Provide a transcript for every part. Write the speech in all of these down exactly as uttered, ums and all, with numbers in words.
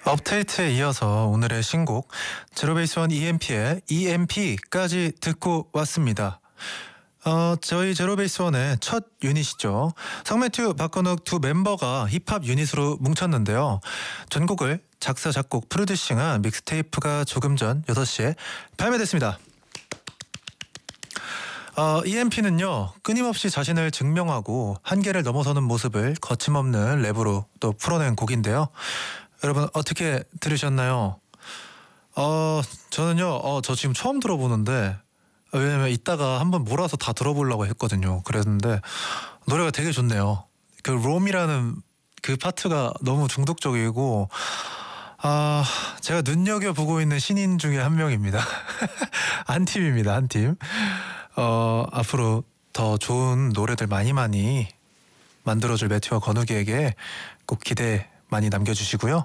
업데이트에 이어서 오늘의 신곡 제로베이스원 이엠피의 이엠피까지 듣고 왔습니다. 어, 저희 제로베이스원의 첫 유닛이죠. 성매튜, 박건욱 두 멤버가 힙합 유닛으로 뭉쳤는데요. 전곡을 작사, 작곡, 프로듀싱한 믹스테이프가 조금 전 여섯 시에 발매됐습니다. 어, 이엠피는요 끊임없이 자신을 증명하고 한계를 넘어서는 모습을 거침없는 랩으로 또 풀어낸 곡인데요. 여러분 어떻게 들으셨나요? 어 저는요 어, 저 지금 처음 들어보는데 왜냐면 이따가 한번 몰아서 다 들어보려고 했거든요. 그랬는데 노래가 되게 좋네요. 그 롬이라는 그 파트가 너무 중독적이고 아 제가 눈여겨보고 있는 신인 중에 한 명입니다. 한 팀입니다. 한 팀. 어, 앞으로 더 좋은 노래들 많이 많이 만들어줄 매튜와 건욱이에게 꼭 기대 많이 남겨주시고요.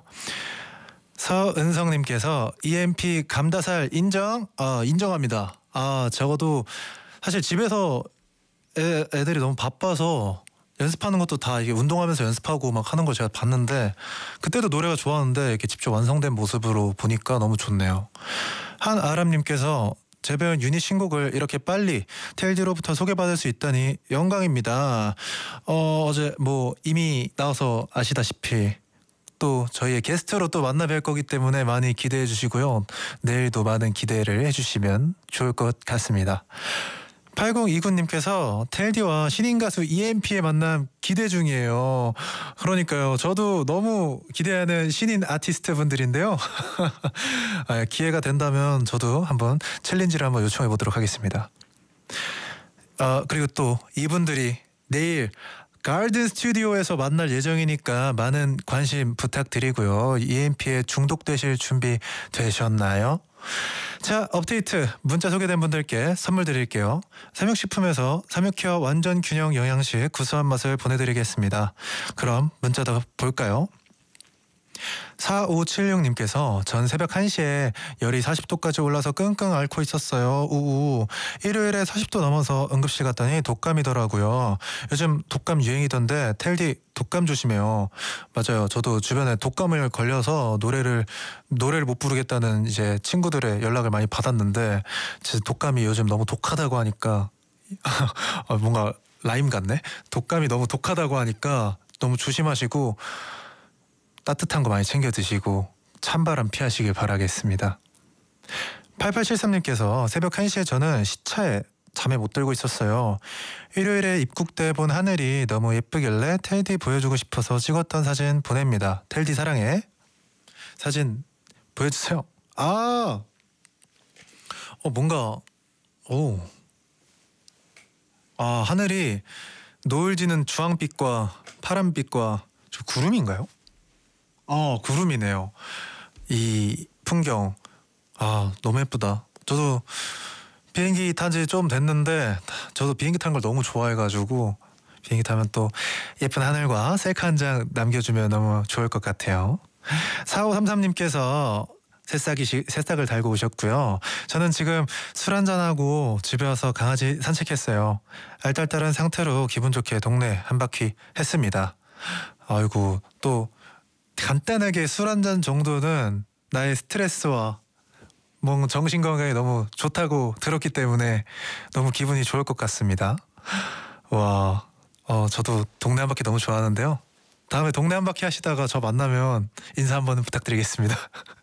서은성님께서 이엠피 감다살 인정? 아 인정합니다. 아 적어도 사실 집에서 애, 애들이 너무 바빠서 연습하는 것도 다 이게 운동하면서 연습하고 막 하는 걸 제가 봤는데 그때도 노래가 좋았는데 이렇게 직접 완성된 모습으로 보니까 너무 좋네요. 한아람님께서 재배운 유닛 신곡을 이렇게 빨리 테일즈로부터 소개받을 수 있다니 영광입니다. 어, 어제 뭐 이미 나와서 아시다시피 또 저희의 게스트로 또 만나 뵐 거기 때문에 많이 기대해 주시고요. 내일도 많은 기대를 해주시면 좋을 것 같습니다. 팔공이구님께서 텔디와 신인 가수 이엠피의 만남 기대 중이에요. 그러니까요. 저도 너무 기대하는 신인 아티스트 분들인데요. 기회가 된다면 저도 한번 챌린지를 한번 요청해 보도록 하겠습니다. 어, 그리고 또 이분들이 내일 가든 스튜디오에서 만날 예정이니까 많은 관심 부탁드리고요. 이엠피에 중독되실 준비 되셨나요? 자, 업데이트 문자 소개된 분들께 선물 드릴게요. 삼육식품에서 삼육케어 완전 균형 영양식 구수한 맛을 보내드리겠습니다. 그럼 문자 더 볼까요? 사오칠육님께서 전 새벽 한 시에 열이 사십 도까지 올라서 끙끙 앓고 있었어요. 우우. 일요일에 사십 도 넘어서 응급실 갔더니 독감이더라고요. 요즘 독감 유행이던데 텔디 독감 조심해요. 맞아요. 저도 주변에 독감을 걸려서 노래를 노래를 못 부르겠다는 이제 친구들의 연락을 많이 받았는데 진짜 독감이 요즘 너무 독하다고 하니까 뭔가 라임 같네. 독감이 너무 독하다고 하니까 너무 조심하시고 따뜻한 거 많이 챙겨 드시고 찬바람 피하시길 바라겠습니다. 팔팔칠삼님께서 새벽 한 시에 저는 시차에 잠에 못 들고 있었어요. 일요일에 입국돼 본 하늘이 너무 예쁘길래 텔디 보여주고 싶어서 찍었던 사진 보냅니다. 텔디 사랑해. 사진 보여주세요. 아, 어 뭔가 오, 아 하늘이 노을 지는 주황빛과 파란빛과 저 구름인가요? 어 구름이네요. 이 풍경 아 너무 예쁘다. 저도 비행기 탄 지 좀 됐는데 저도 비행기 탄 걸 너무 좋아해가지고 비행기 타면 또 예쁜 하늘과 셀카 한 장 남겨주면 너무 좋을 것 같아요. 사오삼삼님께서 새싹이 새싹을 달고 오셨고요. 저는 지금 술 한잔하고 집에 와서 강아지 산책했어요. 알딸딸한 상태로 기분 좋게 동네 한 바퀴 했습니다. 아이고 또 간단하게 술 한 잔 정도는 나의 스트레스와 뭔 정신 건강에 너무 좋다고 들었기 때문에 너무 기분이 좋을 것 같습니다. 와, 어, 저도 동네 한 바퀴 너무 좋아하는데요. 다음에 동네 한 바퀴 하시다가 저 만나면 인사 한번 부탁드리겠습니다.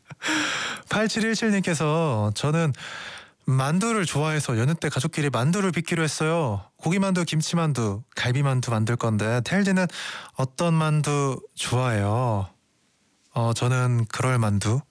팔칠일칠님께서 저는 만두를 좋아해서 여느 때 가족끼리 만두를 빚기로 했어요. 고기만두, 김치만두, 갈비만두 만들 건데 텔디는 어떤 만두 좋아해요? 어, 저는 그럴 만두,